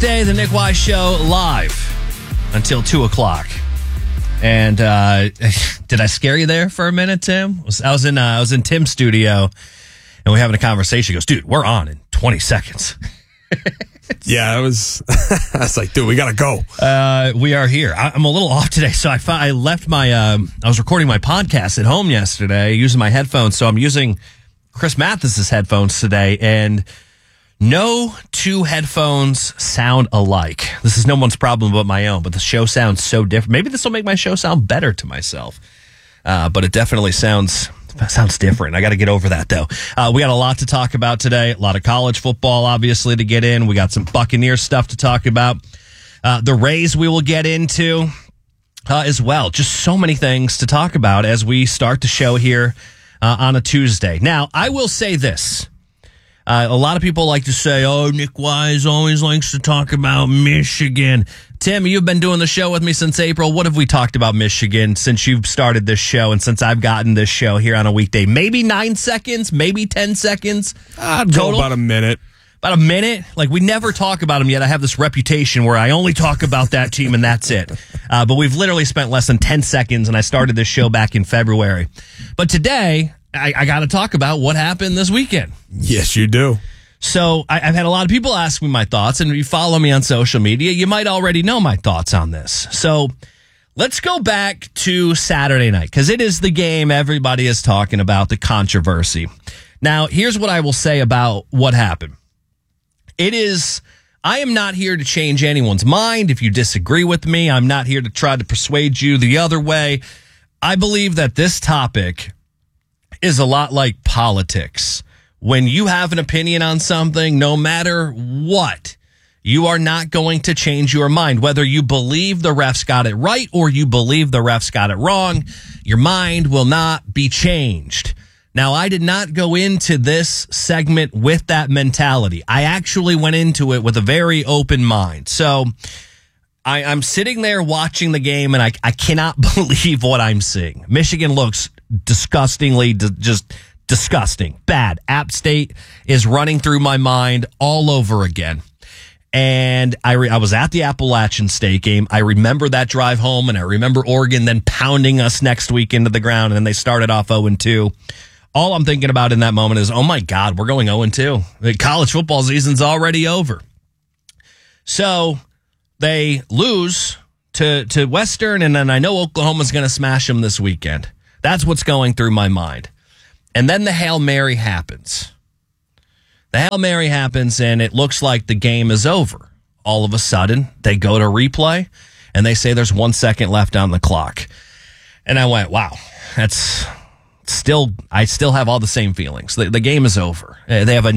Tuesday, the Nick Wise Show live until 2 o'clock. And did I scare you there for a minute, Tim? I was in Tim's studio, and we're having a conversation. He goes, dude, we're on in 20 seconds. Yeah, I was like, dude, we got to go. We are here. I'm a little off today, so I left my, I was recording my podcast at home yesterday using my headphones, so I'm using Chris Mathis's headphones today, and no two headphones sound alike. This is no one's problem but my own, but the show sounds so different. Maybe this will make my show sound better to myself, but it definitely sounds different. I got to get over that, though. We got a lot to talk about today. A lot of college football, obviously, to get in. We got some Buccaneers stuff to talk about. The Rays we will get into as well. Just so many things to talk about as we start the show here on a Tuesday. Now, I will say this. A lot of people like to say, oh, Nick Wise always likes to talk about Michigan. Tim, you've been doing the show with me since April. What have we talked about Michigan since you've started this show and since I've gotten this show here on a weekday? Maybe 9 seconds, maybe 10 seconds. I'd go about a minute. About a minute? Like, we never talk about them yet. I have this reputation where I only talk about that team and that's it. But we've literally spent less than 10 seconds, and I started this show back in February. But today, I got to talk about what happened this weekend. Yes, you do. So I've had a lot of people ask me my thoughts, and if you follow me on social media, you might already know my thoughts on this. So let's go back to Saturday night, because it is the game everybody is talking about, the controversy. Now, here's what I will say about what happened. I am not here to change anyone's mind. If you disagree with me, I'm not here to try to persuade you the other way. I believe that this topic is a lot like politics. When you have an opinion on something, no matter what, you are not going to change your mind. Whether you believe the refs got it right or you believe the refs got it wrong, your mind will not be changed. Now, I did not go into this segment with that mentality. I actually went into it with a very open mind. So I'm sitting there watching the game, and I cannot believe what I'm seeing. Michigan looks disgustingly, just disgusting, bad. App State is running through my mind all over again. And I was at the Appalachian State game. I remember that drive home, and I remember Oregon then pounding us next week into the ground, and then they started off 0-2. All I'm thinking about in that moment is, oh my God, we're going 0-2. The college football season's already over. So they lose to Western, and then I know Oklahoma's going to smash them this weekend. That's what's going through my mind. And then the Hail Mary happens. The Hail Mary happens, and it looks like the game is over. All of a sudden, they go to replay, and they say there's 1 second left on the clock. And I went, wow, that's I still have all the same feelings. The game is over. They have a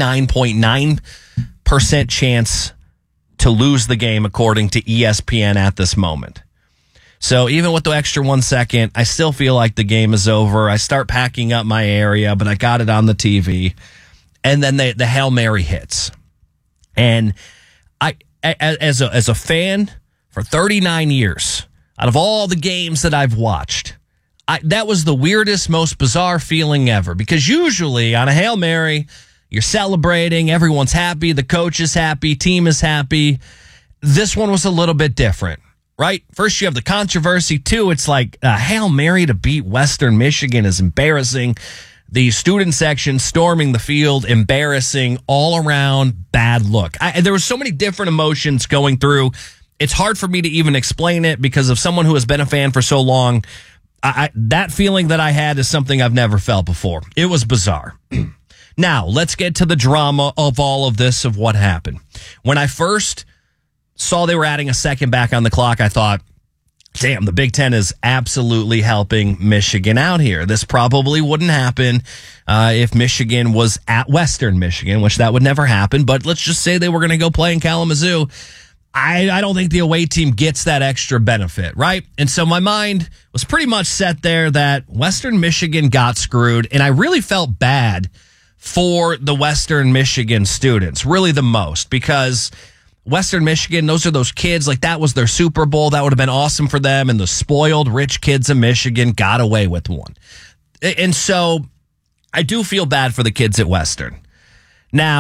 99.9% chance to lose the game, according to ESPN at this moment. So even with the extra 1 second, I still feel like the game is over. I start packing up my area, but I got it on the TV. And then the Hail Mary hits. And I, as a fan for 39 years, out of all the games that I've watched, that was the weirdest, most bizarre feeling ever. Because usually on a Hail Mary, you're celebrating, everyone's happy, the coach is happy, team is happy. This one was a little bit different, right? First, you have the controversy. Two, it's like a Hail Mary to beat Western Michigan is embarrassing. The student section storming the field, embarrassing, all around bad look. There were so many different emotions going through. It's hard for me to even explain it because of someone who has been a fan for so long. That feeling that I had is something I've never felt before. It was bizarre. Now, let's get to the drama of all of this, of what happened. When I first saw they were adding a second back on the clock, I thought, damn, the Big Ten is absolutely helping Michigan out here. This probably wouldn't happen if Michigan was at Western Michigan, which that would never happen. But let's just say they were going to go play in Kalamazoo. I don't think the away team gets that extra benefit, right? And so my mind was pretty much set there that Western Michigan got screwed, and I really felt bad for the Western Michigan students, really the most, because Western Michigan, those are those kids, like that was their Super Bowl. That would have been awesome for them, and the spoiled rich kids of Michigan got away with one. And so I do feel bad for the kids at Western. Now,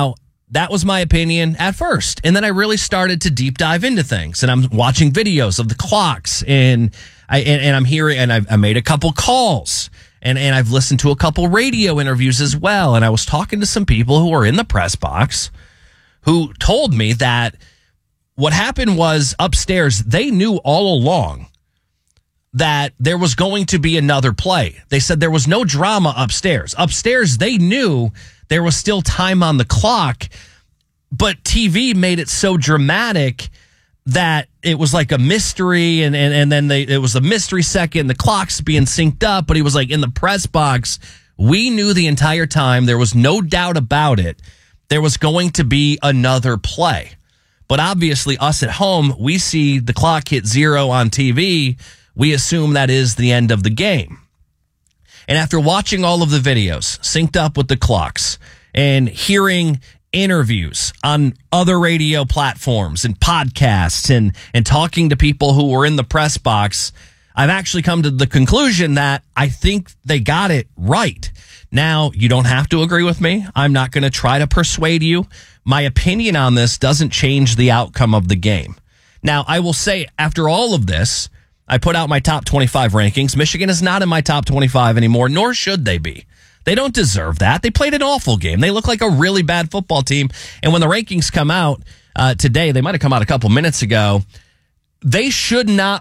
that was my opinion at first. And then I really started to deep dive into things, and I'm watching videos of the clocks, and I'm hearing, and I made a couple calls, and I've listened to a couple radio interviews as well. And I was talking to some people who were in the press box who told me that what happened was upstairs, they knew all along that there was going to be another play. They said there was no drama upstairs. Upstairs, they knew there was still time on the clock, but TV made it so dramatic that it was like a mystery, and then it was a mystery second, the clock's being synced up, but he was like, in the press box, we knew the entire time, there was no doubt about it, there was going to be another play. But obviously, us at home, we see the clock hit 0 on TV, we assume that is the end of the game. And after watching all of the videos synced up with the clocks and hearing interviews on other radio platforms and podcasts and talking to people who were in the press box, I've actually come to the conclusion that I think they got it right. Now, you don't have to agree with me. I'm not going to try to persuade you. My opinion on this doesn't change the outcome of the game. Now, I will say, after all of this, I put out my top 25 rankings. Michigan is not in my top 25 anymore, nor should they be. They don't deserve that. They played an awful game. They look like a really bad football team. And when the rankings come out today, they might have come out a couple minutes ago, they should not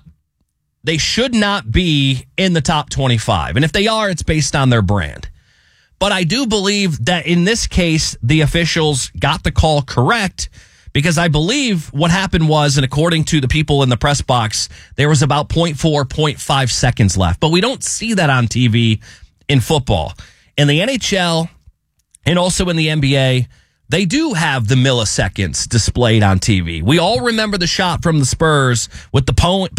be in the top 25. And if they are, it's based on their brand. But I do believe that in this case, the officials got the call correct, because I believe what happened was, and according to the people in the press box, there was about 0.5 seconds left. But we don't see that on TV in football. In the NHL and also in the NBA, they do have the milliseconds displayed on TV. We all remember the shot from the Spurs with the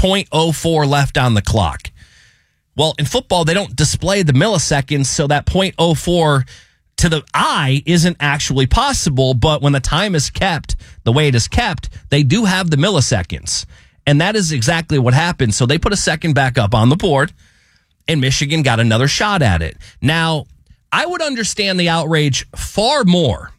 0.04 left on the clock. Well, in football, they don't display the milliseconds, so that 0.04 to the eye isn't actually possible, but when the time is kept the way it is kept, they do have the milliseconds. And that is exactly what happened. So they put a second back up on the board, and Michigan got another shot at it. Now, I would understand the outrage far more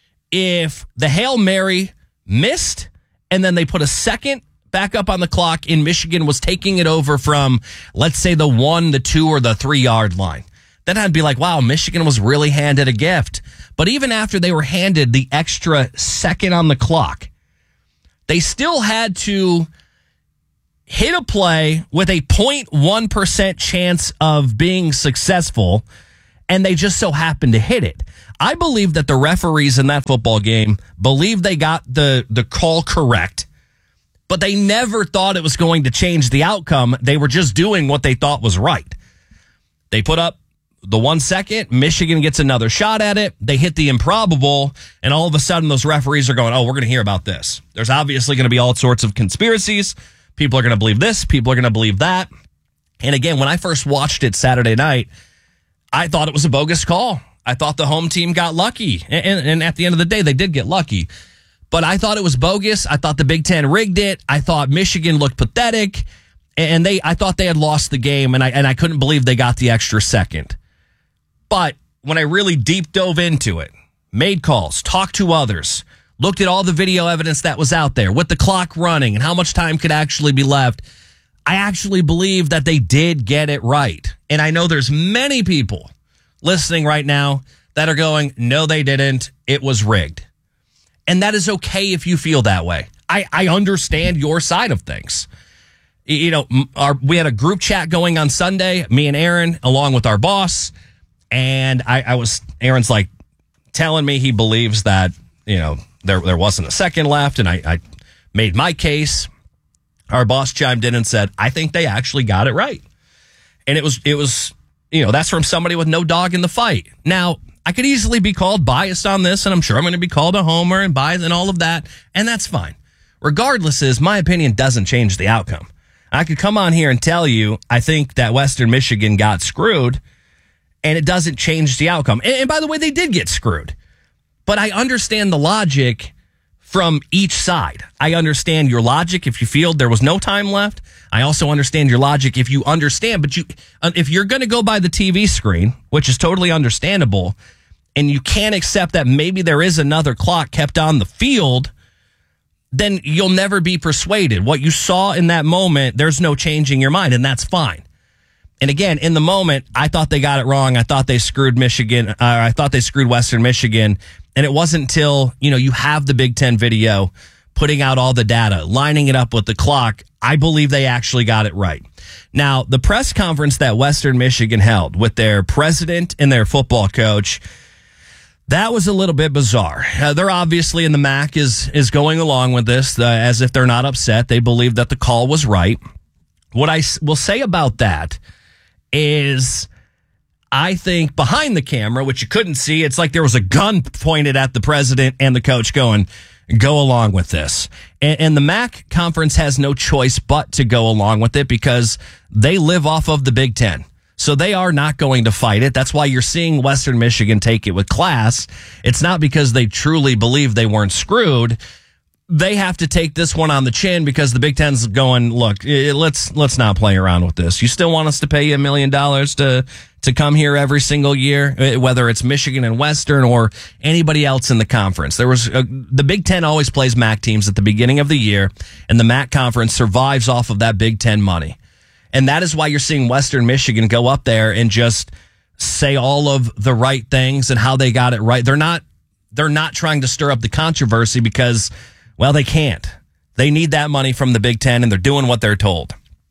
if the Hail Mary missed, and then they put a second back up on the clock, and Michigan was taking it over from, let's say, the 1, the 2, or the 3-yard line. Then I'd be like, wow, Michigan was really handed a gift. But even after they were handed the extra second on the clock, they still had to hit a play with a 0.1% chance of being successful, and they just so happened to hit it. I believe that the referees in that football game believed they got the call correct, but they never thought it was going to change the outcome. They were just doing what they thought was right. They put up the 1 second, Michigan gets another shot at it. They hit the improbable, and all of a sudden those referees are going, oh, we're going to hear about this. There's obviously going to be all sorts of conspiracies. People are going to believe this. People are going to believe that. And again, when I first watched it Saturday night, I thought it was a bogus call. I thought the home team got lucky. And at the end of the day, they did get lucky. But I thought it was bogus. I thought the Big Ten rigged it. I thought Michigan looked pathetic. And I thought they had lost the game, and I couldn't believe they got the extra second. But when I really deep dove into it, made calls, talked to others, looked at all the video evidence that was out there with the clock running and how much time could actually be left, I actually believe that they did get it right. And I know there's many people listening right now that are going, no, they didn't. It was rigged. And that is okay if you feel that way. I understand your side of things. You know, we had a group chat going on Sunday, me and Aaron, along with our boss. And Aaron's like telling me he believes that, you know, there wasn't a second left. And I made my case. Our boss chimed in and said, I think they actually got it right. And it was, you know, that's from somebody with no dog in the fight. Now, I could easily be called biased on this, and I'm sure I'm going to be called a homer and biased and all of that. And that's fine. Regardless, my opinion doesn't change the outcome. I could come on here and tell you, I think that Western Michigan got screwed, and it doesn't change the outcome. And by the way, they did get screwed. But I understand the logic from each side. I understand your logic if you feel there was no time left. I also understand your logic if you understand. But if you're going to go by the TV screen, which is totally understandable, and you can't accept that maybe there is another clock kept on the field, then you'll never be persuaded. What you saw in that moment, there's no changing your mind, and that's fine. And again, in the moment, I thought they got it wrong. I thought they screwed Michigan. I thought they screwed Western Michigan. And it wasn't until, you have the Big Ten video putting out all the data, lining it up with the clock. I believe they actually got it right. Now, the press conference that Western Michigan held with their president and their football coach, that was a little bit bizarre. They're obviously, in the MAC is going along with this as if they're not upset. They believe that the call was right. What I will say about that is, I think behind the camera, which you couldn't see, it's like there was a gun pointed at the president and the coach going, go along with this. And the MAC conference has no choice but to go along with it because they live off of the Big Ten. So they are not going to fight it. That's why you're seeing Western Michigan take it with class. It's not because they truly believe they weren't screwed. They have to take this one on the chin because the Big Ten's going, look, let's not play around with this. You still want us to pay you $1 million to come here every single year, whether it's Michigan and Western or anybody else in the conference. The Big Ten always plays MAC teams at the beginning of the year, and the MAC conference survives off of that Big Ten money. And that is why you're seeing Western Michigan go up there and just say all of the right things and how they got it right. They're not trying to stir up the controversy because, well, they can't. They need that money from the Big Ten, and they're doing what they're told.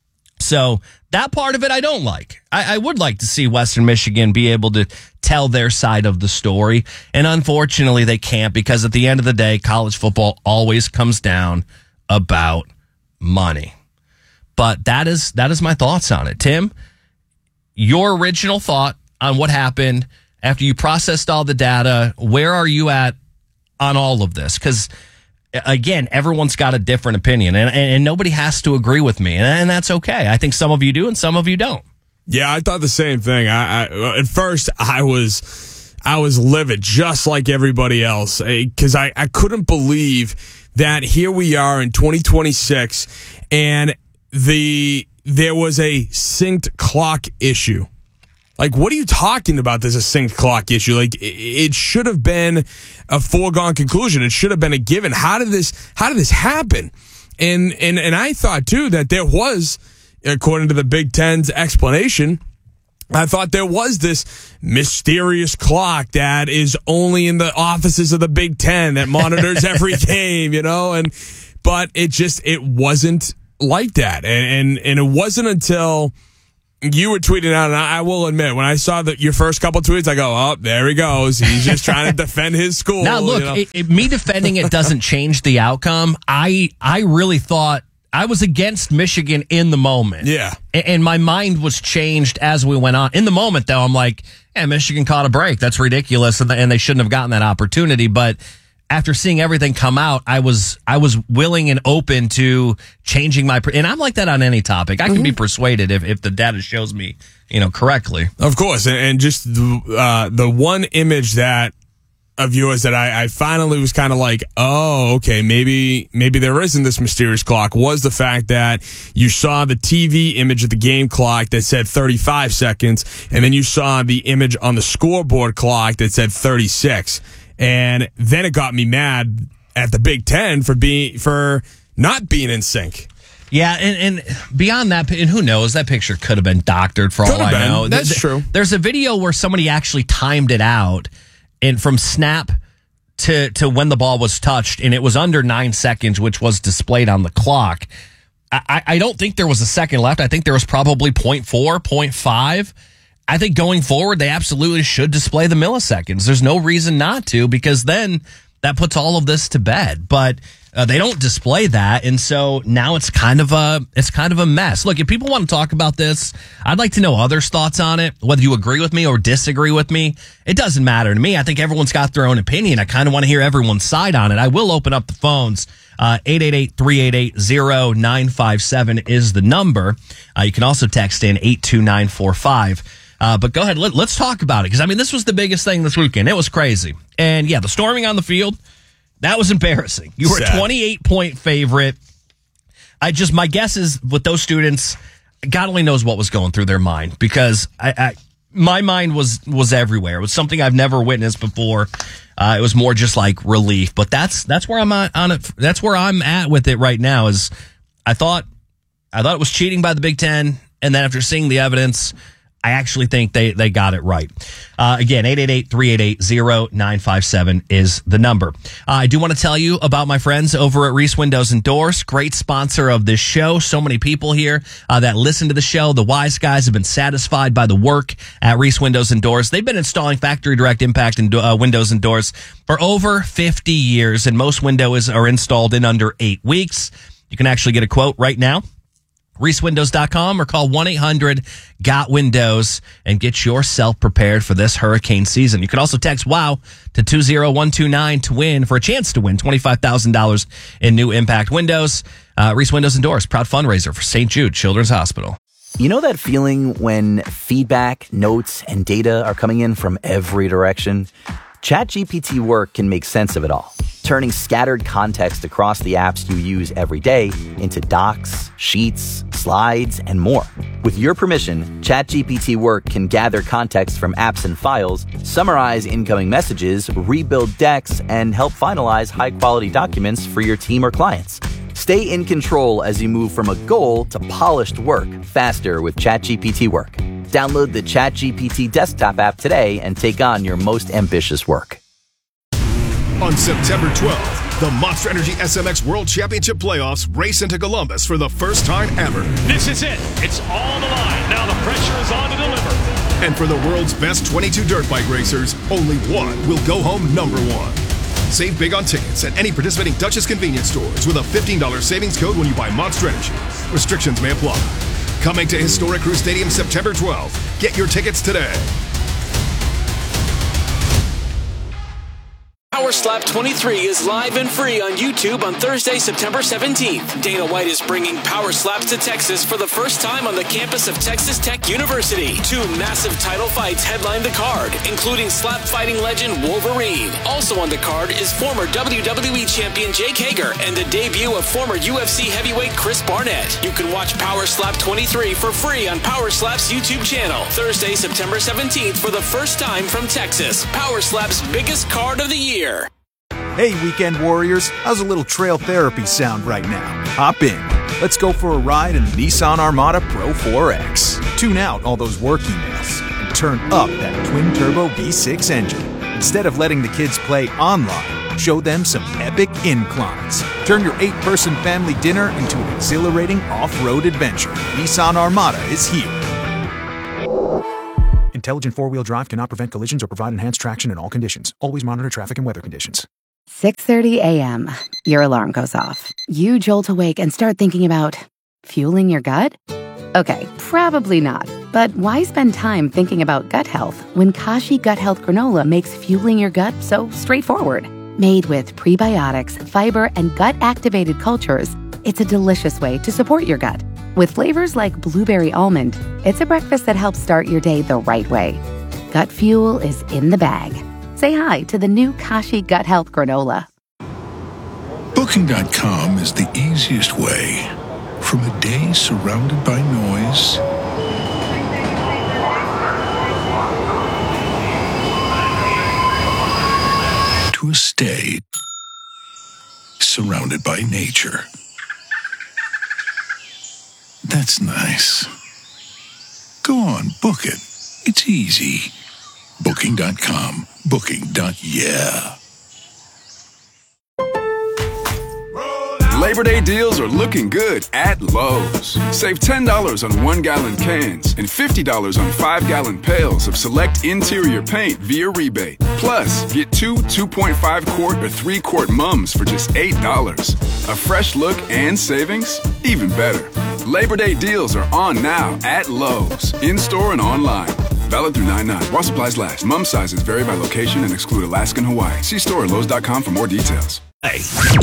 So that part of it I don't like. I would like to see Western Michigan be able to tell their side of the story. And unfortunately, they can't because at the end of the day, college football always comes down about money. But that is my thoughts on it. Tim, your original thought on what happened after you processed all the data, where are you at on all of this? Because again, everyone's got a different opinion, and nobody has to agree with me, and that's okay. I think some of you do, and some of you don't. Yeah, I thought the same thing. I at first I was livid, just like everybody else, because I couldn't believe that here we are in 2026, and there was a synced clock issue. Like, what are you talking about? There's a synced clock issue. Like, it should have been a foregone conclusion. It should have been a given. How did this happen? And I thought too that there was, according to the Big Ten's explanation, I thought there was this mysterious clock that is only in the offices of the Big Ten that monitors every game, but it wasn't like that. And it wasn't until you were tweeting out, and I will admit, when I saw your first couple tweets, I go, oh, there he goes. He's just trying to defend his school. Now, look, me defending it doesn't change the outcome. I really thought I was against Michigan in the moment. Yeah. And my mind was changed as we went on. In the moment, though, I'm like, Michigan caught a break. That's ridiculous, and they shouldn't have gotten that opportunity. But after seeing everything come out, I was willing and open to changing and I'm like that on any topic. I can be persuaded if the data shows me, correctly. Of course, and just the one image of yours that I finally was kind of like, oh, okay, maybe there isn't this mysterious clock, was the fact that you saw the TV image of the game clock that said 35 seconds, and then you saw the image on the scoreboard clock that said 36. And then it got me mad at the Big Ten for not being in sync. Yeah, and beyond that, and who knows, that picture could have been doctored for all I know. That's true. There's a video where somebody actually timed it out, and from snap to when the ball was touched, and it was under 9 seconds, which was displayed on the clock. I don't think there was a second left. I think there was probably 0.4, 0.5. I think going forward, they absolutely should display the milliseconds. There's no reason not to, because then that puts all of this to bed. But they don't display that, and so now it's kind of a mess. Look, if people want to talk about this, I'd like to know others' thoughts on it. Whether you agree with me or disagree with me, it doesn't matter to me. I think everyone's got their own opinion. I kind of want to hear everyone's side on it. I will open up the phones. 888-388-0957 is the number. You can also text in 82945. But go ahead, let's talk about it, because, this was the biggest thing this weekend. It was crazy. And, yeah, the storming on the field, that was embarrassing. You were a 28-point favorite. My guess is with those students, God only knows what was going through their mind, because my mind was everywhere. It was something I've never witnessed before. It was more just like relief, but that's where I'm at on it. That's where I'm at with it right now. Is I thought it was cheating by the Big Ten, and then after seeing the evidence, I actually think they got it right. Again, 888-388-0957 is the number. I do want to tell you about my friends over at Reese Windows and Doors. Great sponsor of this show. So many people here that listen to the show. The wise guys have been satisfied by the work at Reese Windows and Doors. They've been installing factory direct impact windows and doors for over 50 years, and most windows are installed in under 8 weeks. You can actually get a quote right now. ReeseWindows.com or call 1-800-GOT-WINDOWS and get yourself prepared for this hurricane season. You can also text WOW to 20129 to win for a chance to win $25,000 in new impact windows. Reese Windows and Doors, proud fundraiser for St. Jude Children's Hospital. You know that feeling when feedback, notes, and data are coming in from every direction? ChatGPT Work can make sense of it all, turning scattered context across the apps you use every day into docs, sheets, slides, and more. With your permission, ChatGPT Work can gather context from apps and files, summarize incoming messages, rebuild decks, and help finalize high-quality documents for your team or clients. Stay in control as you move from a goal to polished work faster with ChatGPT Work. Download the ChatGPT desktop app today and take on your most ambitious work. On September 12th, the Monster Energy SMX World Championship Playoffs race into Columbus for the first time ever. This is it. It's all on the line. Now the pressure is on to deliver. And for the world's best 22 dirt bike racers, only one will go home number one. Save big on tickets at any participating Duchess convenience stores with a $15 savings code when you buy Monster Energy. Restrictions may apply. Coming to Historic Crew Stadium September 12th. Get your tickets today. Power Slap 23 is live and free on YouTube on Thursday, September 17th. Dana White is bringing Power Slaps to Texas for the first time on the campus of Texas Tech University. 2 massive title fights headline the card, including slap fighting legend Wolverine. Also on the card is former WWE champion Jake Hager and the debut of former UFC heavyweight Chris Barnett. You can watch Power Slap 23 for free on Power Slap's YouTube channel. Thursday, September 17th for the first time from Texas. Power Slap's biggest card of the year. Hey, Weekend Warriors, how's a little trail therapy sound right now? Hop in. Let's go for a ride in the Nissan Armada Pro 4X. Tune out all those work emails and turn up that twin-turbo V6 engine. Instead of letting the kids play online, show them some epic inclines. Turn your 8-person family dinner into an exhilarating off-road adventure. Nissan Armada is here. Intelligent four-wheel drive cannot prevent collisions or provide enhanced traction in all conditions. Always monitor traffic and weather conditions. 6:30 a.m. Your alarm goes off. You jolt awake and start thinking about fueling your gut? Okay, probably not. But why spend time thinking about gut health when Kashi Gut Health Granola makes fueling your gut so straightforward? Made with prebiotics, fiber, and gut-activated cultures, it's a delicious way to support your gut. With flavors like blueberry almond, it's a breakfast that helps start your day the right way. Gut fuel is in the bag. Say hi to the new Kashi Gut Health Granola. Booking.com is the easiest way. From a day surrounded by noise to a stay surrounded by nature. That's nice. Go on, book it. It's easy. Booking.com. Booking.yeah. Labor Day deals are looking good at Lowe's. Save $10 on 1-gallon cans and $50 on 5-gallon pails of select interior paint via rebate. Plus, get 2 2.5-quart or 3-quart mums for just $8. A fresh look and savings? Even better. Labor Day deals are on now at Lowe's, in-store and online. Valid through 9/9. While supplies last. Mum sizes vary by location and exclude Alaska and Hawaii. See store at Lowe's.com for more details. Hey.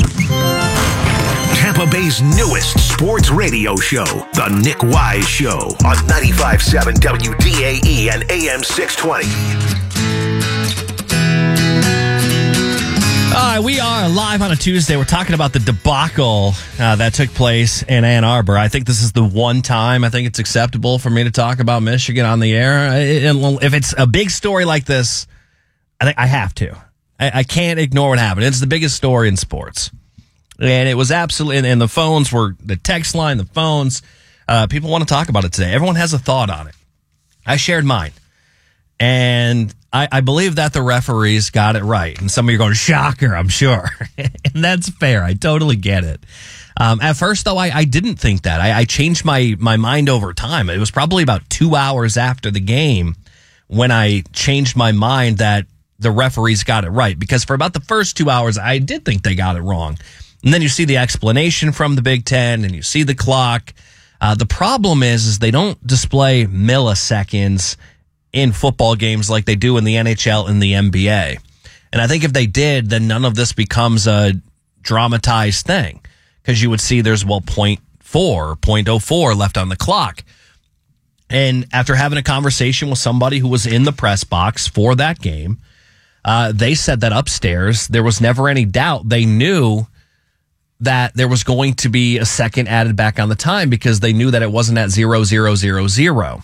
Tampa Bay's newest sports radio show, The Nick Wise Show, on 95.7 WDAE and AM 620. We are live on a Tuesday. We're talking about the debacle that took place in Ann Arbor. I think this is the one time I think it's acceptable for me to talk about Michigan on the air. If it's a big story like this, I think I have to. I can't ignore what happened. It's the biggest story in sports. And it was absolutely, and the phones were, the text line, the phones, people want to talk about it today. Everyone has a thought on it. I shared mine. And I believe that the referees got it right. And some of you are going, shocker, I'm sure. And that's fair. I totally get it. At first, though, I didn't think that. I changed my mind over time. It was probably about 2 hours after the game when I changed my mind that the referees got it right. Because for about the first 2 hours, I did think they got it wrong. And then you see the explanation from the Big Ten and you see the clock. The problem is they don't display milliseconds in football games like they do in the NHL and the NBA. And I think if they did, then none of this becomes a dramatized thing, because you would see there's, 0.4 or 0.04 left on the clock. And after having a conversation with somebody who was in the press box for that game, they said that upstairs there was never any doubt. They knew that there was going to be a second added back on the time because they knew that it wasn't at 0.000.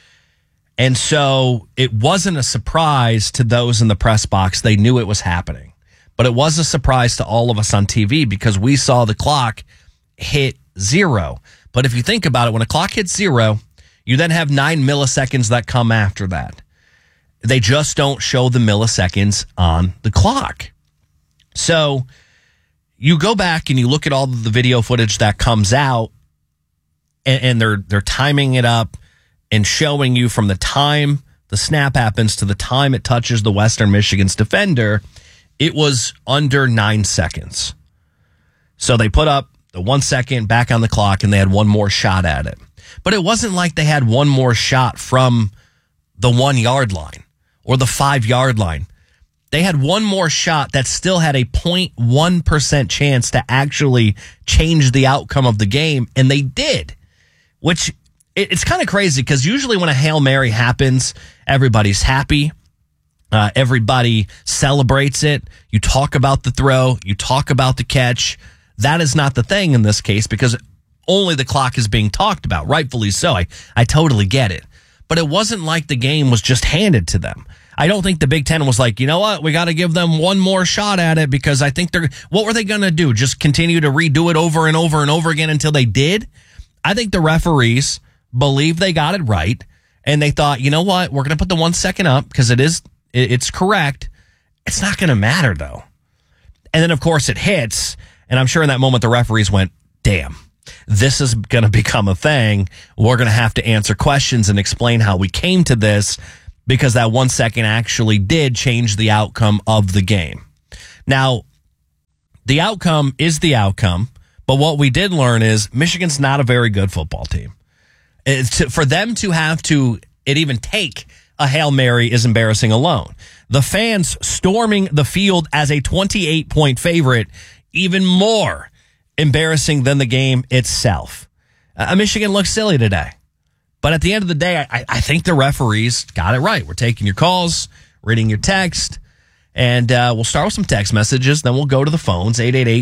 And so it wasn't a surprise to those in the press box. They knew it was happening. But it was a surprise to all of us on TV because we saw the clock hit 0. But if you think about it, when a clock hits 0, you then have 9 milliseconds that come after that. They just don't show the milliseconds on the clock. So you go back and you look at all the video footage that comes out, and they're timing it up and showing you from the time the snap happens to the time it touches the Western Michigan's defender, it was under 9 seconds. So they put up the 1 second back on the clock and they had one more shot at it. But it wasn't like they had one more shot from the 1 yard line or the 5 yard line. They had one more shot that still had a 0.1% chance to actually change the outcome of the game, and they did, which it's kind of crazy because usually when a Hail Mary happens, everybody's happy. Everybody celebrates it. You talk about the throw. You talk about the catch. That is not the thing in this case because only the clock is being talked about, rightfully so. I totally get it. But it wasn't like the game was just handed to them. I don't think the Big Ten was like, you know what, we got to give them one more shot at it because I think what were they going to do? Just continue to redo it over and over and over again until they did? I think the referees believed they got it right, and they thought, you know what, we're going to put the 1 second up because it's correct. It's not going to matter, though. And then, of course, it hits, and I'm sure in that moment the referees went, damn, this is going to become a thing. We're going to have to answer questions and explain how we came to this because that 1 second actually did change the outcome of the game. Now, the outcome is the outcome, but what we did learn is Michigan's not a very good football team. For them to have to even take a Hail Mary is embarrassing alone. The fans storming the field as a 28-point favorite, even more embarrassing than the game itself. Michigan looks silly today. But at the end of the day, I think the referees got it right. We're taking your calls, reading your text, and we'll start with some text messages. Then we'll go to the phones,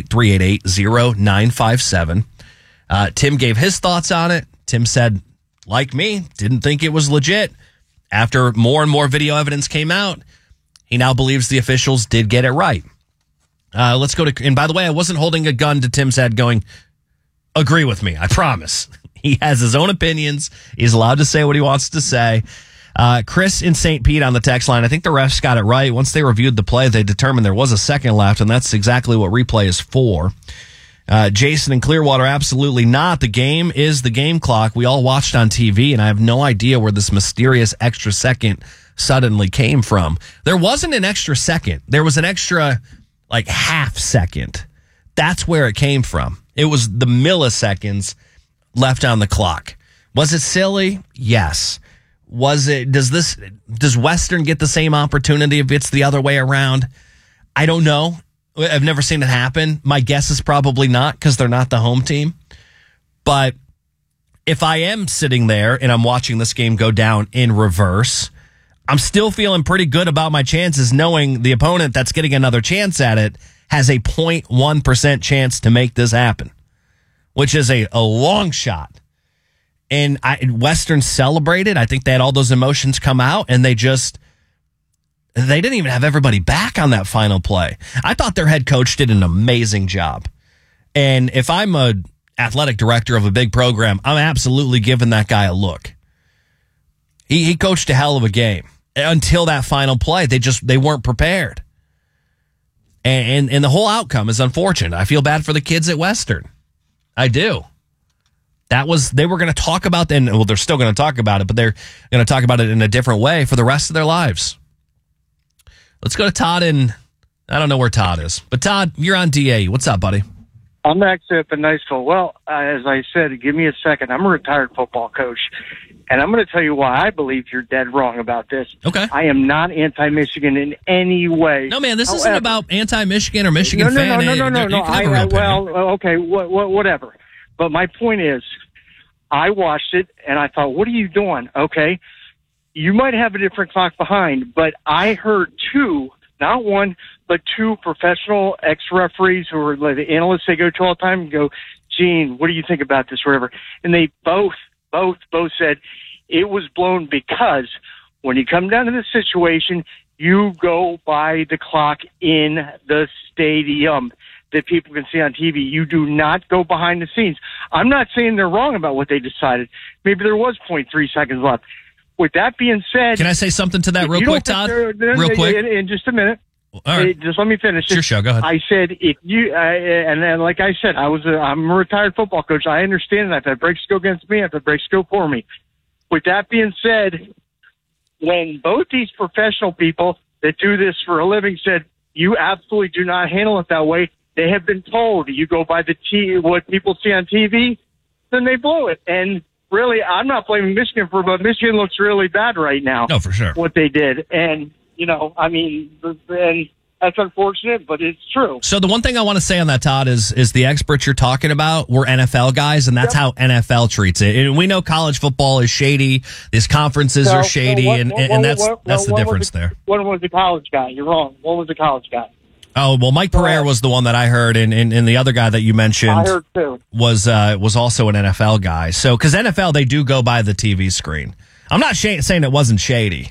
888-388-0957. Tim gave his thoughts on it. Tim said, like me, didn't think it was legit. After more and more video evidence came out, he now believes the officials did get it right. Let's go to, and by the way, I wasn't holding a gun to Tim's head going, agree with me, I promise. He has his own opinions. He's allowed to say what he wants to say. Chris in St. Pete on the text line, I think the refs got it right. Once they reviewed the play, they determined there was a second left, and that's exactly what replay is for. Jason in Clearwater, absolutely not. The game is the game clock. We all watched on TV, and I have no idea where this mysterious extra second suddenly came from. There wasn't an extra second. There was an extra, half second. That's where it came from. It was the milliseconds left on the clock. Was it silly? Yes. Does Western get the same opportunity if it's the other way around? I don't know. I've never seen it happen. My guess is probably not because they're not the home team. But if I am sitting there and I'm watching this game go down in reverse, I'm still feeling pretty good about my chances knowing the opponent that's getting another chance at it has a 0.1% chance to make this happen, which is a long shot. And Western celebrated. I think they had all those emotions come out, and they didn't even have everybody back on that final play. I thought their head coach did an amazing job. And if I'm a athletic director of a big program, I'm absolutely giving that guy a look. He coached a hell of a game until that final play. They weren't prepared. And the whole outcome is unfortunate. I feel bad for the kids at Western. I do. They were going to talk about, and well, they're still going to talk about it, but they're going to talk about it in a different way for the rest of their lives. Let's go to Todd I don't know where Todd is, but Todd, you're on DA. What's up, buddy? I'm actually up in Niceville. Well, as I said, give me a second. I'm a retired football coach, and I'm going to tell you why I believe you're dead wrong about this. Okay. I am not anti-Michigan in any way. No, man, this isn't about anti-Michigan or Michigan fan. No. Okay, whatever. But my point is, I watched it, and I thought, what are you doing? Okay, you might have a different clock behind, but I heard two, not one, but two professional ex-referees who are like the analysts they go to all the time and go, Gene, what do you think about this, whatever? And they both said it was blown because when you come down to this situation, you go by the clock in the stadium that people can see on TV. You do not go behind the scenes. I'm not saying they're wrong about what they decided. Maybe there was 0.3 seconds left. With that being said... Can I say something to that real quick, Todd? Real quick? In just a minute. All right. Just let me finish. It's your show. Go ahead. I said, if you... and then, like I said, I'm a retired football coach. I understand that. I've had breaks go against me. I've had breaks go for me. With that being said, when both these professional people that do this for a living said, you absolutely do not handle it that way, they have been told you go by what people see on TV, then they blow it. And really, I'm not blaming Michigan but Michigan looks really bad right now. No, for sure. What they did. And, and that's unfortunate, but it's true. So the one thing I want to say on that, Todd, is the experts you're talking about were NFL guys, and that's how NFL treats it. And we know college football is shady. These conferences are shady, and that's the difference there. One was a college guy. You're wrong. One was a college guy. Oh, well, Mike Pereira was the one that I heard, and the other guy that you mentioned I heard too. was also an NFL guy. So, because NFL, they do go by the TV screen. I'm not saying it wasn't shady.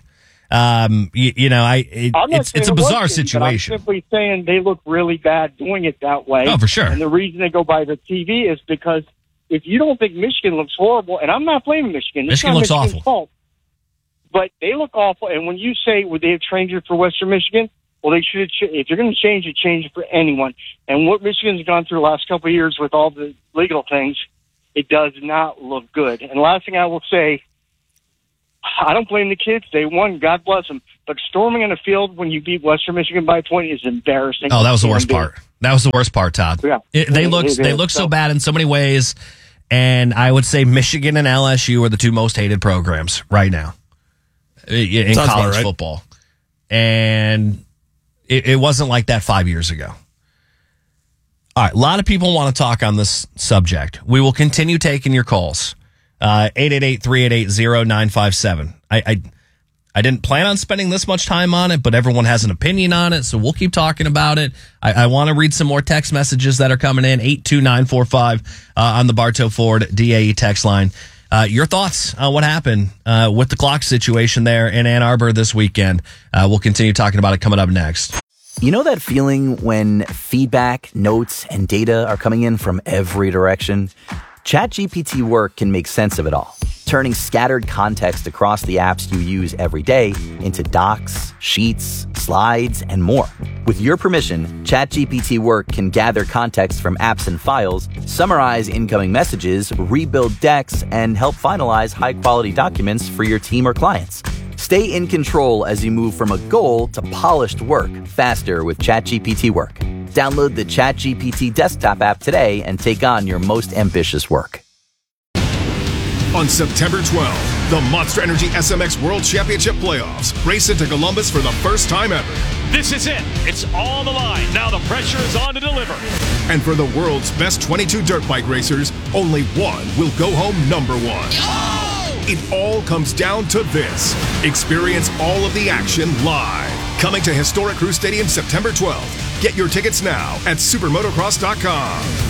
It's a bizarre situation. I'm simply saying they look really bad doing it that way. Oh, for sure. And the reason they go by the TV is because if you don't think Michigan looks horrible, and I'm not blaming Michigan. Michigan looks Michigan's awful. Fault, but they look awful. And when you say, would they have changed it for Western Michigan? Well, they should. If you're going to change it for anyone. And what Michigan's gone through the last couple of years with all the legal things, it does not look good. And the last thing I will say, I don't blame the kids. They won. God bless them. But storming on the field when you beat Western Michigan by a point is embarrassing. Oh, that was the worst part. That was the worst part, Todd. Yeah. They look so bad in so many ways. And I would say Michigan and LSU are the two most hated programs right now in college football. And it wasn't like that 5 years ago. All right. A lot of people want to talk on this subject. We will continue taking your calls. 888-388-0957. I didn't plan on spending this much time on it, but everyone has an opinion on it, so we'll keep talking about it. I want to read some more text messages that are coming in, 82945 on the Bartow Ford DAE text line. Your thoughts on what happened with the clock situation there in Ann Arbor this weekend. We'll continue talking about it coming up next. You know that feeling when feedback, notes, and data are coming in from every direction? ChatGPT Work can make sense of it all, turning scattered context across the apps you use every day into docs, sheets, slides, and more. With your permission, ChatGPT Work can gather context from apps and files, summarize incoming messages, rebuild decks, and help finalize high-quality documents for your team or clients. Stay in control as you move from a goal to polished work faster with ChatGPT Work. Download the ChatGPT desktop app today and take on your most ambitious work. On September 12th, the Monster Energy SMX World Championship Playoffs race into Columbus for the first time ever. This is it. It's on the line. Now the pressure is on to deliver. And for the world's best 22 dirt bike racers, only one will go home number one. It all comes down to this. Experience all of the action live. Coming to historic Crew Stadium September 12th. Get your tickets now at supermotocross.com.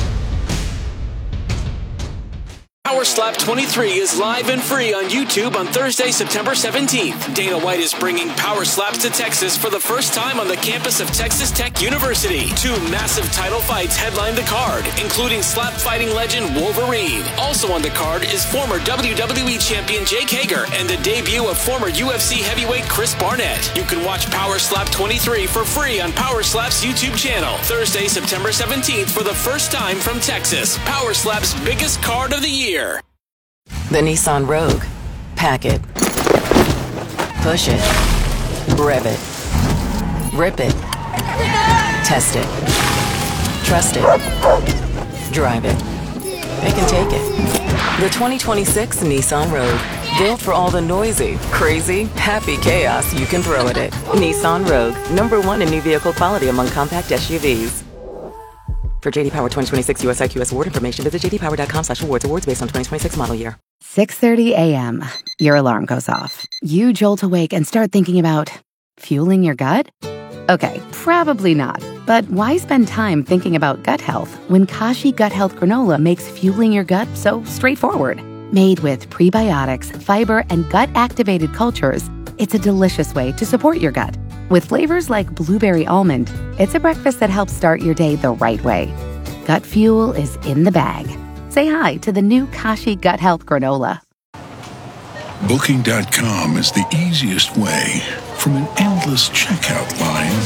Power Slap 23 is live and free on YouTube on Thursday, September 17th. Dana White is bringing Power Slaps to Texas for the first time on the campus of Texas Tech University. 2 massive title fights headline the card, including slap fighting legend Wolverine. Also on the card is former WWE champion Jake Hager and the debut of former UFC heavyweight Chris Barnett. You can watch Power Slap 23 for free on Power Slap's YouTube channel. Thursday, September 17th for the first time from Texas. Power Slap's biggest card of the year. The Nissan Rogue. Pack it. Push it. Rev it. Rip it. Test it. Trust it. Drive it. Pick and take it. The 2026 Nissan Rogue. Built for all the noisy, crazy, happy chaos you can throw at it. Nissan Rogue. #1 in new vehicle quality among compact SUVs. For JD Power 2026 US IQS award information, visit jdpower.com/awards. Awards based on 2026 model year. 6:30 a.m. Your alarm goes off. You jolt awake and start thinking about fueling your gut? Okay, probably not. But why spend time thinking about gut health when Kashi Gut Health Granola makes fueling your gut so straightforward? Made with prebiotics, fiber, and gut-activated cultures, it's a delicious way to support your gut. With flavors like blueberry almond, it's a breakfast that helps start your day the right way. Gut fuel is in the bag. Say hi to the new Kashi Gut Health Granola. Booking.com is the easiest way from an endless checkout line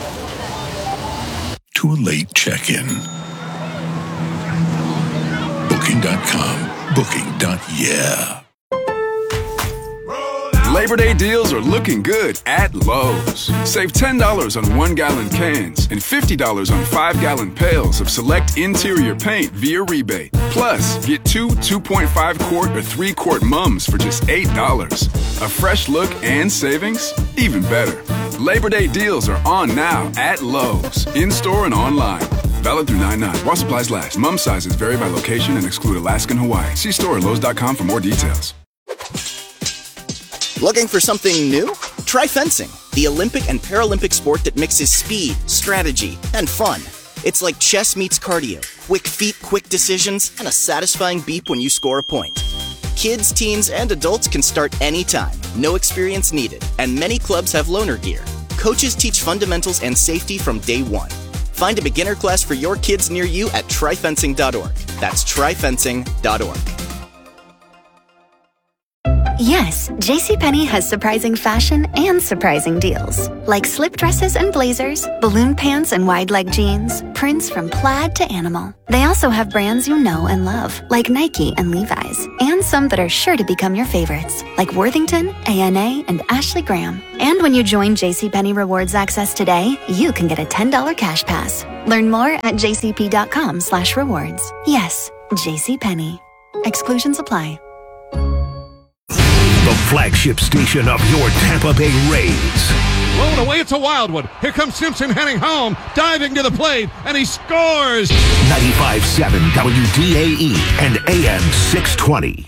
to a late check-in. Booking.com. Booking.yeah. Labor Day deals are looking good at Lowe's. Save $10 on 1-gallon cans and $50 on 5-gallon pails of select interior paint via rebate. Plus, get 2 2.5-quart or 3-quart mums for just $8. A fresh look and savings? Even better. Labor Day deals are on now at Lowe's, in-store and online. Valid through 9/9. While supplies last. Mum sizes vary by location and exclude Alaska and Hawaii. See store at Lowe's.com for more details. Looking for something new? Try fencing, the Olympic and Paralympic sport that mixes speed, strategy, and fun. It's like chess meets cardio, quick feet, quick decisions, and a satisfying beep when you score a point. Kids, teens, and adults can start anytime, no experience needed, and many clubs have loaner gear. Coaches teach fundamentals and safety from day one. Find a beginner class for your kids near you at tryfencing.org. That's tryfencing.org. Yes, JCPenney has surprising fashion and surprising deals. Like slip dresses and blazers, balloon pants and wide leg jeans, prints from plaid to animal. They also have brands you know and love, like Nike and Levi's, and some that are sure to become your favorites, like Worthington, A&A, and Ashley Graham. And when you join JCPenney Rewards Access today, you can get a $10 cash pass. Learn more at jcp.com/rewards. Yes, JCPenney. Exclusions apply. The flagship station of your Tampa Bay Rays. Blown away, it's a Wildwood. Here comes Simpson heading home, diving to the plate, and he scores! 95.7 WDAE and AM 620.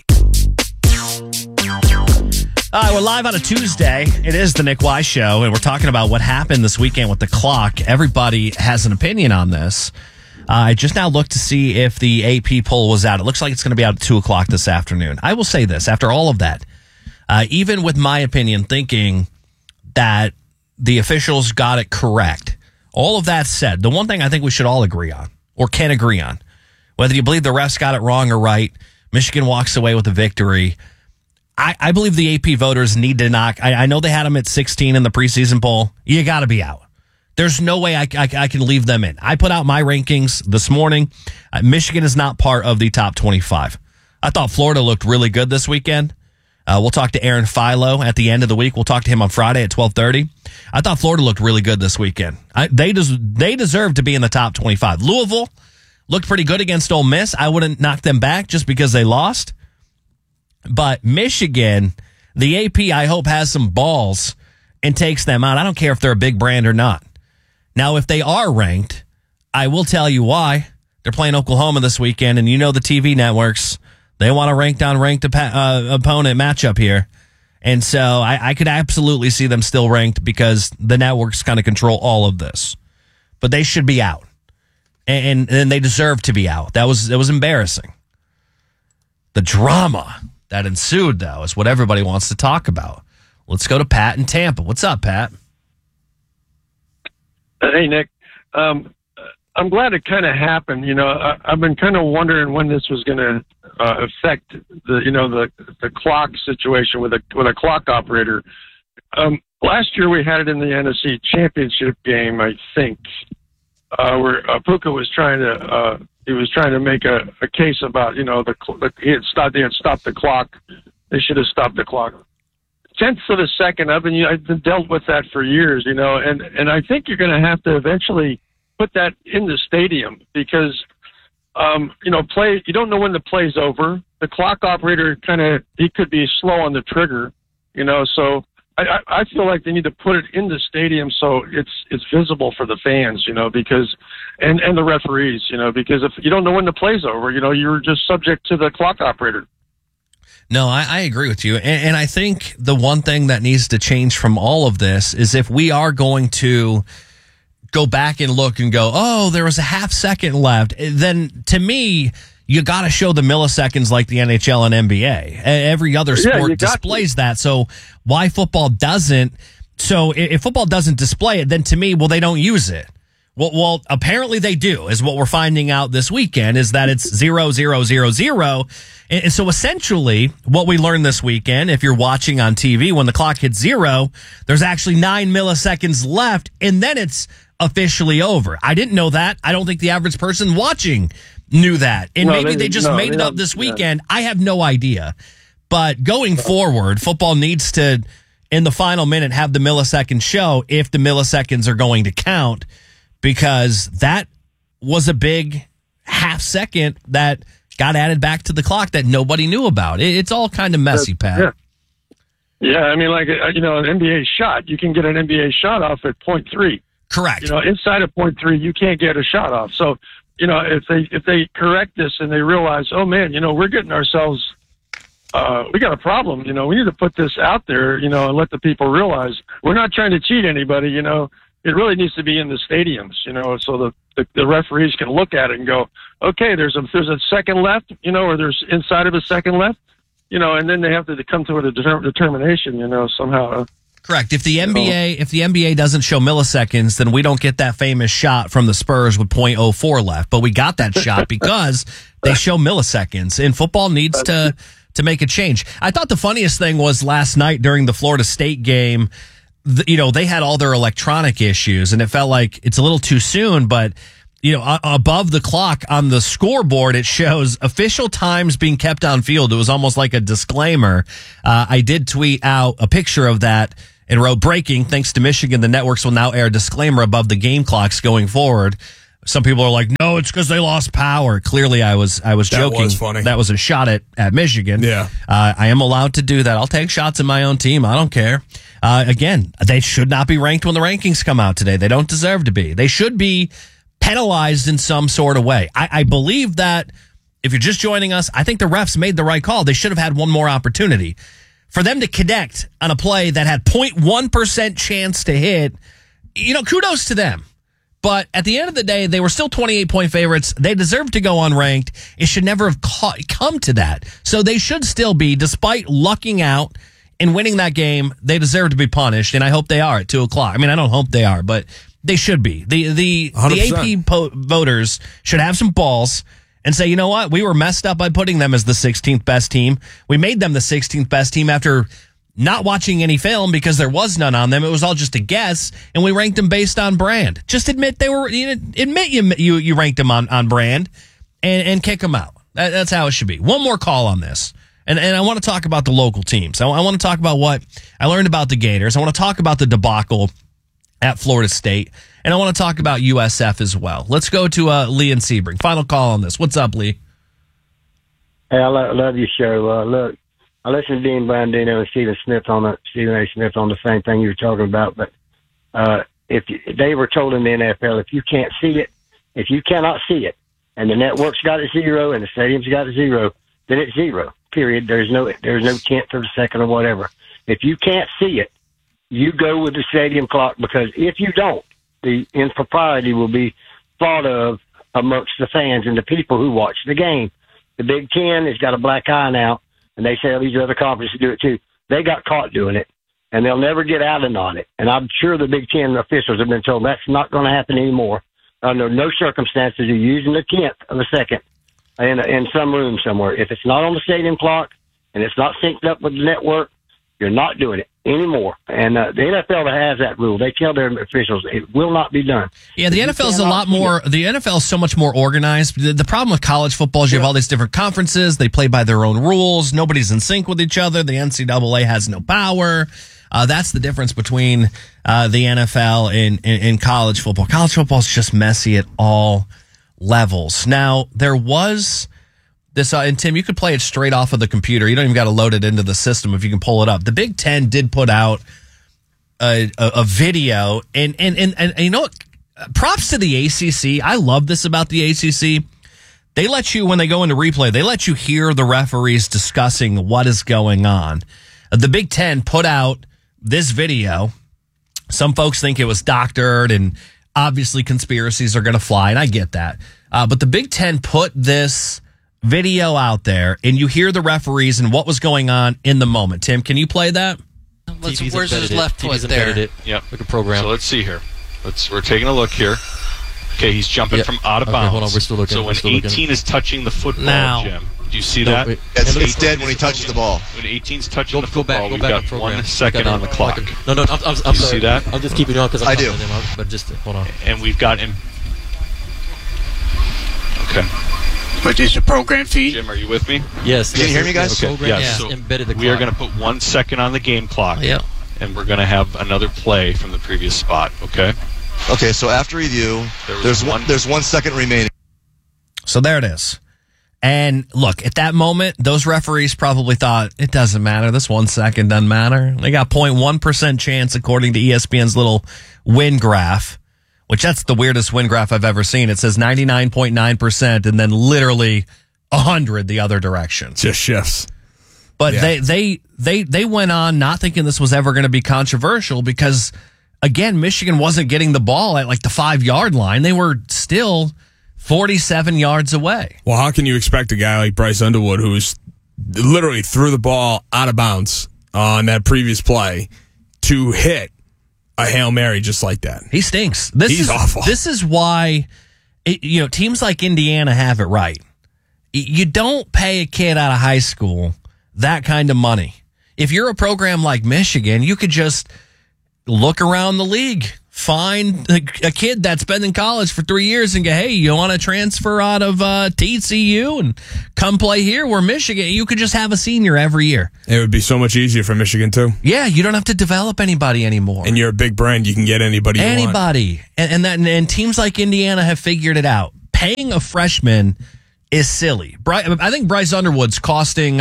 All right, we're live on a Tuesday. It is the Nick Wise Show, and we're talking about what happened this weekend with the clock. Everybody has an opinion on this. I just now looked to see if the AP poll was out. It looks like it's going to be out at 2 o'clock this afternoon. I will say this, after all of that, even with my opinion thinking that the officials got it correct, all of that said, the one thing I think we should all agree on, or can agree on, whether you believe the refs got it wrong or right, Michigan walks away with a victory. I believe the AP voters need to knock. I know they had them at 16 in the preseason poll. You got to be out. There's no way I can leave them in. I put out my rankings this morning. Michigan is not part of the top 25. I thought Florida looked really good this weekend. We'll talk to Aaron Philo at the end of the week. We'll talk to him on Friday at 12:30. I thought Florida looked really good this weekend. They deserve to be in the top 25. Louisville looked pretty good against Ole Miss. I wouldn't knock them back just because they lost. But Michigan, the AP, I hope, has some balls and takes them out. I don't care if they're a big brand or not. Now, if they are ranked, I will tell you why. They're playing Oklahoma this weekend, and you know the TV networks. They want a ranked-on-ranked opponent matchup here. And so I could absolutely see them still ranked because the networks kind of control all of this. but they should be out. And they deserve to be out. That was embarrassing. The drama that ensued, though, is what everybody wants to talk about. Let's go to Pat in Tampa. What's up, Pat? Hey, Nick. I'm glad it kind of happened. You know, I've been kind of wondering when this was going to affect the clock situation with a clock operator. Last year we had it in the NFC Championship game, I think, where Puka was trying to make a case about, you know, they had stopped the clock. They should have stopped the clock. Tenths of a second. I've dealt with that for years, you know, and I think you're going to have to eventually put that in the stadium because, you don't know when the play's over. The clock operator he could be slow on the trigger, you know, so I feel like they need to put it in the stadium so it's visible for the fans, you know, because, and the referees, you know, because if you don't know when the play's over, you know, you're just subject to the clock operator. No, I agree with you. And I think the one thing that needs to change from all of this is if we are going to go back and look and go, oh, there was a half second left, then to me, you got to show the milliseconds like the NHL and NBA. Every other sport displays that. So why football doesn't? So if football doesn't display it, then to me, well, they don't use it. Well, apparently they do, is what we're finding out this weekend, is that it's 0, 0, 0, 0. And so essentially what we learned this weekend, if you're watching on TV, when the clock hits 0, there's actually 9 milliseconds left, and then it's officially over. I didn't know that. I don't think the average person watching knew that. And maybe they just made it up this weekend. I have no idea. But going forward, football needs to, in the final minute, have the millisecond show if the milliseconds are going to count, because that was a big half second that got added back to the clock that nobody knew about. It's all kind of messy, Pat. Yeah, I mean, like, you know, an NBA shot, you can get an NBA shot off at 0.3. Correct. You know, inside of 0.3, you can't get a shot off. So, you know, if they correct this and they realize, oh man, you know, we're getting ourselves, we got a problem. You know, we need to put this out there, you know, and let the people realize we're not trying to cheat anybody. You know, it really needs to be in the stadiums. You know, so the referees can look at it and go, okay, there's a second left, you know, or there's inside of a second left, you know, and then they have to come to a determination, you know, somehow. Correct. If the NBA doesn't show milliseconds, then we don't get that famous shot from the Spurs with 0.04 left. But we got that shot because they show milliseconds. And football needs to make a change. I thought the funniest thing was last night during the Florida State game, you know, they had all their electronic issues, and it felt like it's a little too soon. But, you know, above the clock on the scoreboard, it shows official times being kept on field. It was almost like a disclaimer. I did tweet out a picture of that and wrote, breaking, thanks to Michigan, the networks will now air a disclaimer above the game clocks going forward. Some people are like, no, it's because they lost power. Clearly, I was joking. Was funny. That was a shot at Michigan. Yeah. I am allowed to do that. I'll take shots at my own team. I don't care. Again, they should not be ranked when the rankings come out today. They don't deserve to be. They should be penalized in some sort of way. I believe that if you're just joining us, I think the refs made the right call. They should have had one more opportunity. For them to connect on a play that had 0.1% chance to hit, you know, kudos to them. But at the end of the day, they were still 28-point favorites. They deserve to go unranked. It should never have come to that. So they should still be, despite lucking out and winning that game, they deserve to be punished, and I hope they are at 2 o'clock. I mean, I don't hope they are, but they should be. The AP voters should have some balls and say, you know what? We were messed up by putting them as the 16th best team. We made them the 16th best team after not watching any film because there was none on them. It was all just a guess, and we ranked them based on brand. Just admit you ranked them on brand and kick them out. That's how it should be. One more call on this. And I want to talk about the local teams. I want to talk about what I learned about the Gators. I want to talk about the debacle at Florida State. And I want to talk about USF as well. Let's go to Lee and Sebring. Final call on this. What's up, Lee? Hey, I love your show. Look, I listened to Dean Blandino and Stephen A. Smith on the same thing you were talking about. But they were told in the NFL, if you can't see it, if you cannot see it, and the network's got it 0 and the stadium's got it 0, then it's 0. Period. There's no tenth of a second or whatever. If you can't see it, you go with the stadium clock, because if you don't, the impropriety will be thought of amongst the fans and the people who watch the game. The Big Ten has got a black eye now, and they say these other conferences do it too. They got caught doing it, and they'll never get out on it. And I'm sure the Big Ten officials have been told that's not going to happen anymore. Under no circumstances are you using the 10th of a second in some room somewhere. If it's not on the stadium clock and it's not synced up with the network, you're not doing it anymore. And the NFL has that rule. They tell their officials it will not be done. Yeah, the NFL is a lot more. The NFL is so much more organized. The problem with college football is you have all these different conferences. They play by their own rules. Nobody's in sync with each other. The NCAA has no power. That's the difference between the NFL and college football. College football is just messy at all levels. Now, there was this, and Tim, you could play it straight off of the computer. You don't even got to load it into the system if you can pull it up. The Big Ten did put out a video, and you know what? Props to the ACC. I love this about the ACC. They let you, when they go into replay, they let you hear the referees discussing what is going on. The Big Ten put out this video. Some folks think it was doctored, and obviously conspiracies are going to fly, and I get that. But the Big Ten put this video out there, and you hear the referees and what was going on in the moment. Tim, can you play that? Where's his left foot there? Yep. Like a program. So let's see here. We're taking a look here. Okay, he's jumping from out of bounds. Hold on, we're still looking. So when 18 is touching the football, Jim, do you see that? It's dead when he touches the ball. When 18's touching the football, we've got 1 second on the clock. No, I'm sorry. See that? I'm just keeping it on because I do. But just hold on. And we've got him. Okay. But is the program feed? Jim, are you with me? Yes. Can you hear me, guys? Okay. Yes. So embedded the clock. we are going to put 1 second on the game clock. Yeah. And we're going to have another play from the previous spot. Okay. Okay. So after review, there's 1 second remaining. So there it is. And look, at that moment, those referees probably thought, it doesn't matter. This 1 second doesn't matter. They got 0.1% chance, according to ESPN's little win graph, which that's the weirdest win graph I've ever seen. It says 99.9% and then literally 100 the other direction. Just shifts. But they went on not thinking this was ever going to be controversial because, again, Michigan wasn't getting the ball at like the 5-yard line. They were still 47 yards away. Well, how can you expect a guy like Bryce Underwood, who's literally threw the ball out of bounds on that previous play, to hit a Hail Mary just like that? He stinks. He's awful. This is why teams like Indiana have it right. You don't pay a kid out of high school that kind of money. If you're a program like Michigan, you could just look around the league, find a kid that's been in college for 3 years and go, hey, you want to transfer out of TCU and come play here? We're Michigan. You could just have a senior every year. It would be so much easier for Michigan, too. Yeah, you don't have to develop anybody anymore. And you're a big brand. You can get anybody you want. And teams like Indiana have figured it out. Paying a freshman is silly. I think Bryce Underwood's costing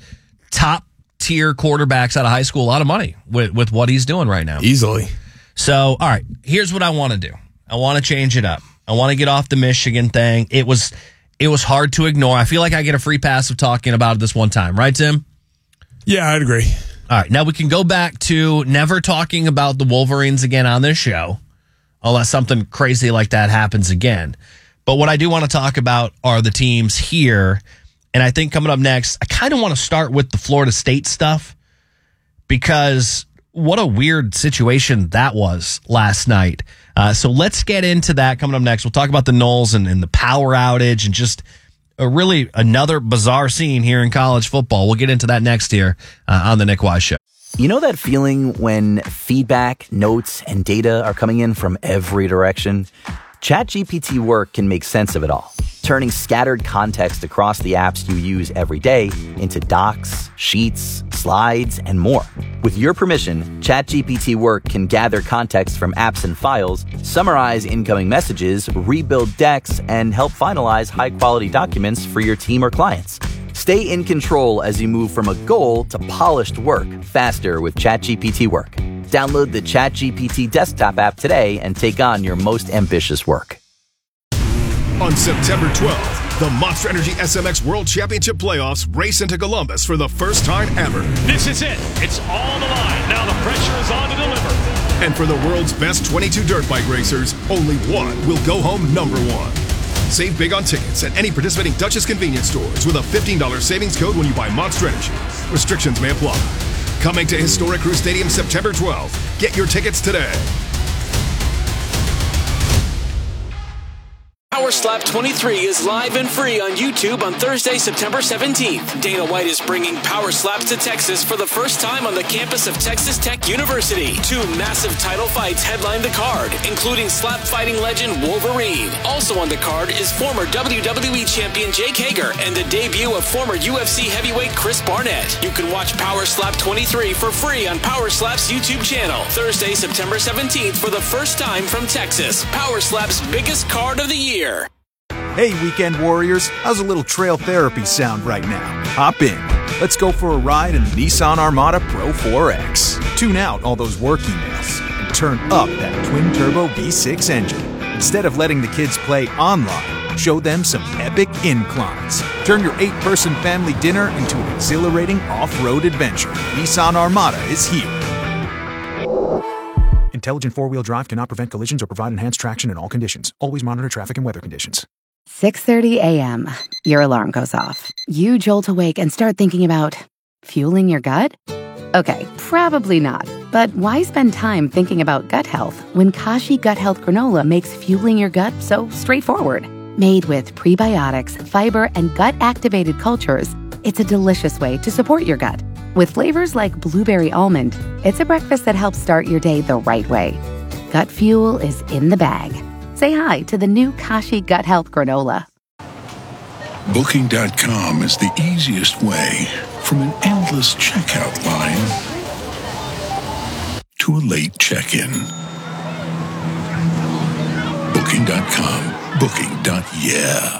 top-tier quarterbacks out of high school a lot of money with what he's doing right now. Easily. So, all right, here's what I want to do. I want to change it up. I want to get off the Michigan thing. It was hard to ignore. I feel like I get a free pass of talking about it this one time. Right, Tim? Yeah, I'd agree. All right, now we can go back to never talking about the Wolverines again on this show, unless something crazy like that happens again. But what I do want to talk about are the teams here. And I think coming up next, I kind of want to start with the Florida State stuff because what a weird situation that was last night. So let's get into that coming up next. We'll talk about the Noles and the power outage and just really another bizarre scene here in college football. We'll get into that next here on the Nick Wise Show. You know that feeling when feedback, notes, and data are coming in from every direction? ChatGPT Work can make sense of it all, turning scattered context across the apps you use every day into docs, sheets, slides, and more. With your permission, ChatGPT Work can gather context from apps and files, summarize incoming messages, rebuild decks, and help finalize high-quality documents for your team or clients. Stay in control as you move from a goal to polished work faster with ChatGPT Work. Download the ChatGPT desktop app today and take on your most ambitious work. On September 12th, the Monster Energy SMX World Championship Playoffs race into Columbus for the first time ever. This is it. It's all on the line. Now the pressure is on to deliver. And for the world's best 22 dirt bike racers, only one will go home number one. Save big on tickets at any participating Duchess convenience stores with a $15 savings code when you buy Monster Energy. Restrictions may apply. Coming to Historic Crew Stadium September 12th. Get your tickets today. Power Slap 23 is live and free on YouTube on Thursday, September 17th. Dana White is bringing Power Slaps to Texas for the first time on the campus of Texas Tech University. 2 massive title fights headline the card, including slap fighting legend Wolverine. Also on the card is former WWE champion Jake Hager and the debut of former UFC heavyweight Chris Barnett. You can watch Power Slap 23 for free on Power Slap's YouTube channel. Thursday, September 17th for the first time from Texas. Power Slap's biggest card of the year. Hey, Weekend Warriors, how's a little trail therapy sound right now? Hop in. Let's go for a ride in the Nissan Armada Pro 4X. Tune out all those work emails and turn up that twin-turbo V6 engine. Instead of letting the kids play online, show them some epic inclines. Turn your 8-person family dinner into an exhilarating off-road adventure. Nissan Armada is here. Intelligent four-wheel drive cannot prevent collisions or provide enhanced traction in all conditions. Always monitor traffic and weather conditions. 6:30 a.m. Your alarm goes off. You jolt awake and start thinking about fueling your gut? Okay, probably not. But why spend time thinking about gut health when Kashi Gut Health Granola makes fueling your gut so straightforward? Made with prebiotics, fiber, and gut-activated cultures, it's a delicious way to support your gut. With flavors like blueberry almond, it's a breakfast that helps start your day the right way. Gut fuel is in the bag. Say hi to the new Kashi Gut Health Granola. Booking.com is the easiest way from an endless checkout line to a late check-in. Booking.com. Booking.yeah.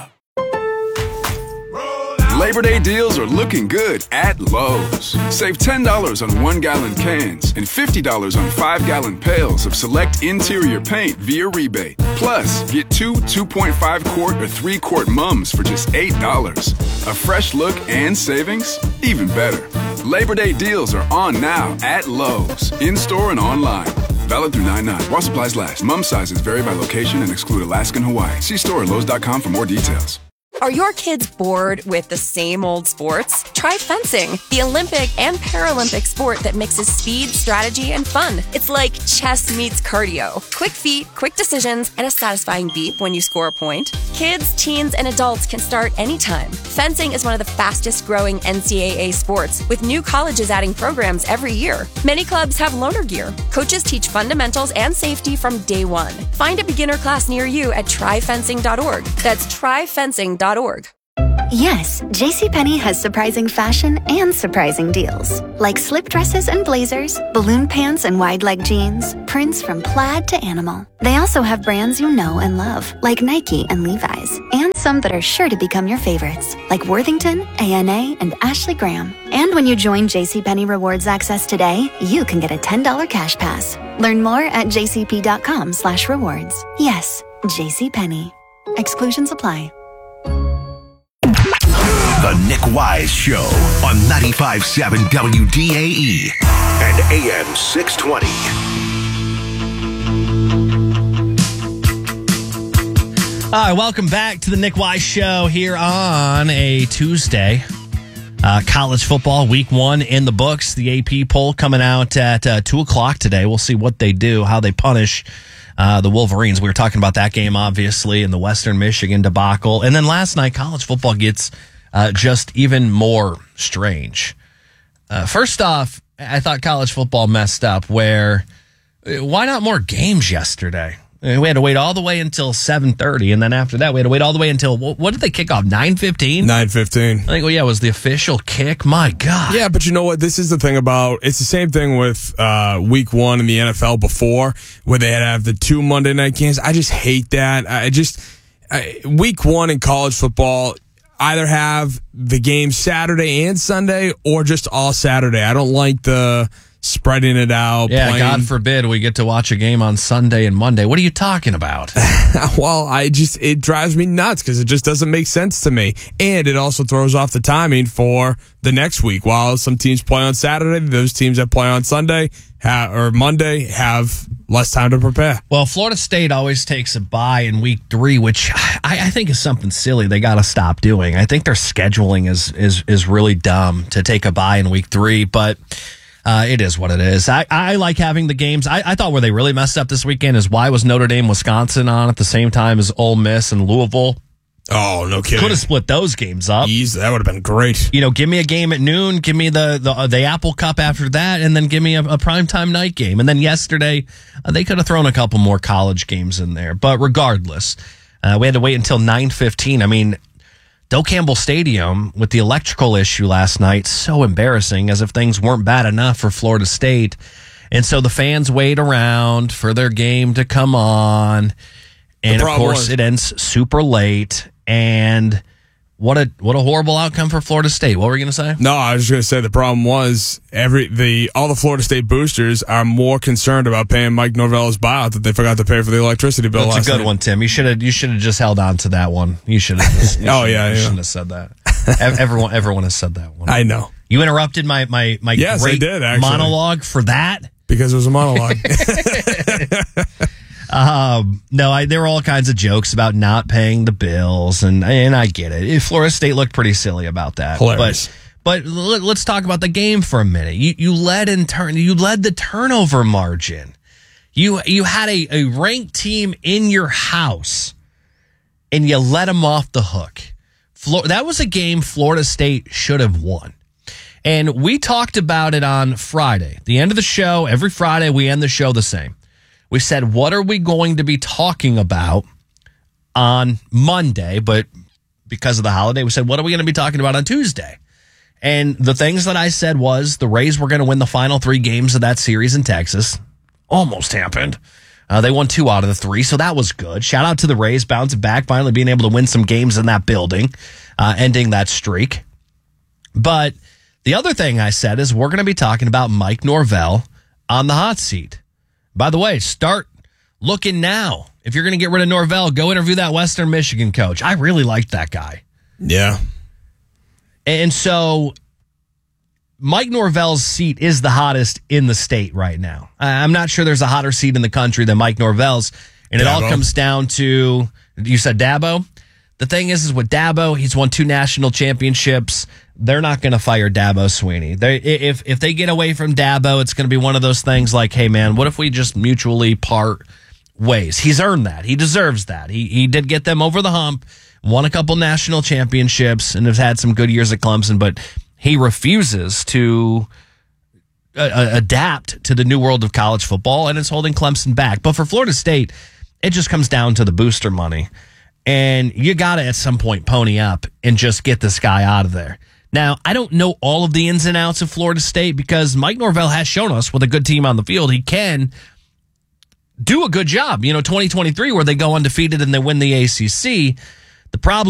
Labor Day deals are looking good at Lowe's. Save $10 on 1-gallon cans and $50 on 5-gallon pails of select interior paint via rebate. Plus, get 2 2.5-quart or 3-quart mums for just $8. A fresh look and savings? Even better. Labor Day deals are on now at Lowe's, in-store and online. Valid through 9/9. While supplies last. Mum sizes vary by location and exclude Alaska and Hawaii. See store at Lowe's.com for more details. Are your kids bored with the same old sports? Try fencing, the Olympic and Paralympic sport that mixes speed, strategy, and fun. It's like chess meets cardio. Quick feet, quick decisions, and a satisfying beep when you score a point. Kids, teens, and adults can start anytime. Fencing is one of the fastest growing NCAA sports, with new colleges adding programs every year. Many clubs have loaner gear. Coaches teach fundamentals and safety from day one. Find a beginner class near you at tryfencing.org. That's tryfencing.org. Yes, JCPenney has surprising fashion and surprising deals. Like slip dresses and blazers, balloon pants and wide leg jeans, prints from plaid to animal. They also have brands you know and love, like Nike and Levi's, and some that are sure to become your favorites, like Worthington, ANA, and Ashley Graham. And when you join JCPenney Rewards Access today, you can get a $10 cash pass. Learn more at jcp.com/rewards. Yes, JCPenney. Exclusions apply. The Nick Wise Show on 95.7 WDAE and AM 620. All right, welcome back to the Nick Wise Show here on a Tuesday. College football week 1 in the books. The AP poll coming out at 2 o'clock today. We'll see what they do, how they punish the Wolverines. We were talking about that game, obviously, in the Western Michigan debacle. And then last night, college football gets just even more strange. First off, I thought college football messed up where why not more games yesterday? We had to wait all the way until 7:30, and then after that, we had to wait all the way until, what did they kick off, 9:15? 9:15. I think, well, yeah, it was the official kick. My God. Yeah, but you know what? This is the thing about, it's the same thing with week 1 in the NFL before, where they had to have the 2 Monday night games. I just hate that. Week 1 in college football, either have the game Saturday and Sunday or just all Saturday. I don't like the spreading it out. Yeah, playing. God forbid we get to watch a game on Sunday and Monday. What are you talking about? Well, it drives me nuts because it just doesn't make sense to me. And it also throws off the timing for the next week. While some teams play on Saturday, those teams that play on Sunday or Monday have less time to prepare. Well, Florida State always takes a bye in week 3, which I think is something silly they got to stop doing. I think their scheduling is really dumb to take a bye in week 3, but it is what it is. I like having the games. I thought where they really messed up this weekend is why was Notre Dame, Wisconsin on at the same time as Ole Miss and Louisville? Oh, no kidding. Could have split those games up. Easy. That would have been great. Give me a game at noon, give me the Apple Cup after that, and then give me a primetime night game. And then yesterday, they could have thrown a couple more college games in there. But regardless, we had to wait until 9:15. I mean, Doe Campbell Stadium with the electrical issue last night, so embarrassing, as if things weren't bad enough for Florida State. And so the fans wait around for their game to come on. And of course, it ends super late. And what a horrible outcome for Florida State. What were you going to say? No, I was just going to say the problem was all the Florida State boosters are more concerned about paying Mike Norvell's buyout that they forgot to pay for the electricity bill. That's a good one, Tim. You should have just held on to that one. You should have. You shouldn't have said that. Everyone has said that one. I know. You interrupted my yes, great I did, actually. monologue for that because it was a monologue. No, there were all kinds of jokes about not paying the bills, and I get it. Florida State looked pretty silly about that. Hilarious. But let's talk about the game for a minute. You led the turnover margin. You had a ranked team in your house, and you let them off the hook. That was a game Florida State should have won. And we talked about it on Friday. The end of the show, every Friday we end the show the same. We said, what are we going to be talking about on Monday? But because of the holiday, we said, what are we going to be talking about on Tuesday? And the things that I said was the Rays were going to win the final 3 games of that series in Texas. Almost happened. They won 2 out of the 3, so that was good. Shout out to the Rays, bouncing back, finally being able to win some games in that building, ending that streak. But the other thing I said is we're going to be talking about Mike Norvell on the hot seat. By the way, start looking now. If you're going to get rid of Norvell, go interview that Western Michigan coach. I really liked that guy. Yeah. And so Mike Norvell's seat is the hottest in the state right now. I'm not sure there's a hotter seat in the country than Mike Norvell's. And it all comes down to, you said Dabo? The thing is with Dabo, he's won 2 national championships. They're not going to fire Dabo Swinney. If they get away from Dabo, it's going to be one of those things like, hey, man, what if we just mutually part ways? He's earned that. He deserves that. He did get them over the hump, won a couple national championships, and has had some good years at Clemson, but he refuses to adapt to the new world of college football, and it's holding Clemson back. But for Florida State, it just comes down to the booster money. And you got to, at some point, pony up and just get this guy out of there. Now, I don't know all of the ins and outs of Florida State because Mike Norvell has shown us with a good team on the field, he can do a good job. 2023 where they go undefeated and they win the ACC. The problem